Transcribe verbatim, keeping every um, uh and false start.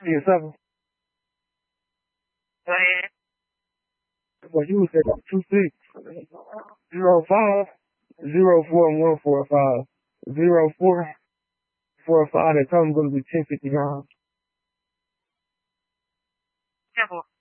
Yes, seven. Go ahead. Well, you said two six zero five zero four one four five zero four four five. That time going to be ten fifty nine. Simple.